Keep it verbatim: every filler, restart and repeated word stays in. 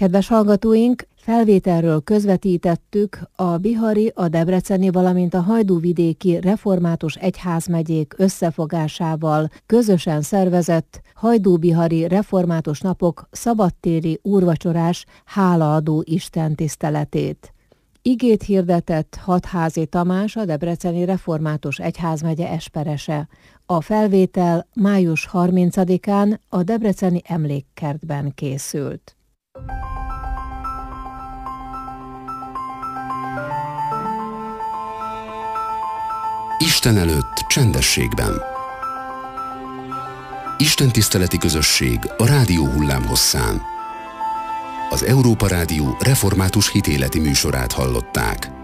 Kedves hallgatóink, felvételről közvetítettük a bihari, a debreceni, valamint a hajdúvidéki református egyházmegyék összefogásával közösen szervezett hajdúbihari református napok szabadtéri úrvacsorás hálaadó istentiszteletét. Igét hirdetett Hatházi Tamás, a debreceni református egyházmegye esperese. A felvétel május harmincadikán a debreceni emlékkertben készült. Isten előtt csendességben. Istentiszteleti közösség a rádió hullámhosszán. Az Európa Rádió református hitéleti műsorát hallották.